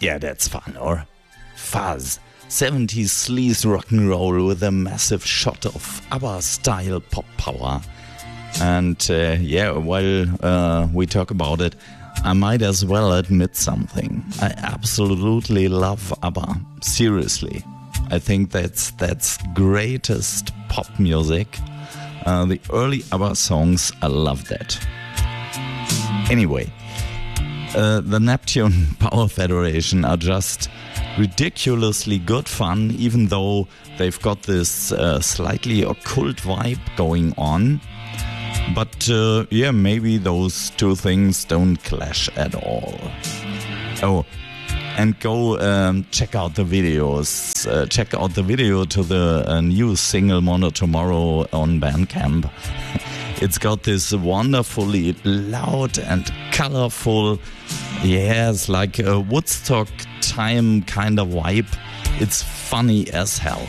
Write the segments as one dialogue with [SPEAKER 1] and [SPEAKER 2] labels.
[SPEAKER 1] Yeah, that's fun, or? Fuzz. 70s sleaze rock and roll with a massive shot of ABBA-style pop power. And while we talk about it, I might as well admit something. I absolutely love ABBA. Seriously. I think that's greatest pop music. The early ABBA songs, I love that. Anyway, the Neptune Power Federation are just ridiculously good fun, even though they've got this slightly occult vibe going on. But maybe those two things don't clash at all. Oh, and go check out the videos. Check out the video to the new single Mono Tomorrow on Bandcamp. It's got this wonderfully loud and colorful, it's like a Woodstock time kind of vibe. It's funny as hell.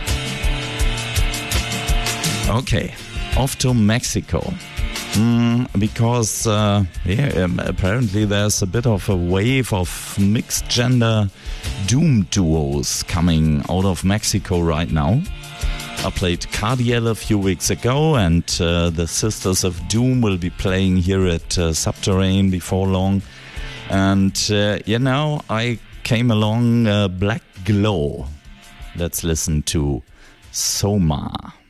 [SPEAKER 1] Okay, off to Mexico. Because apparently there's a bit of a wave of mixed gender doom duos coming out of Mexico right now. I played Cardiel a few weeks ago, and the Sisters of Doom will be playing here at Subterrane before long. And I came along Black Glow. Let's listen to Soma.